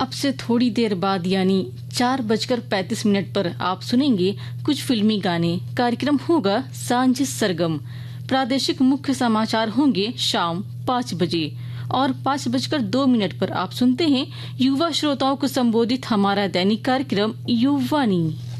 अब से थोड़ी देर बाद यानी 4:35 पर आप सुनेंगे कुछ फिल्मी गाने। कार्यक्रम होगा सांझ सरगम। प्रादेशिक मुख्य समाचार होंगे शाम 5 बजे और 5:02 पर आप सुनते हैं युवा श्रोताओं को संबोधित हमारा दैनिक कार्यक्रम युवानी।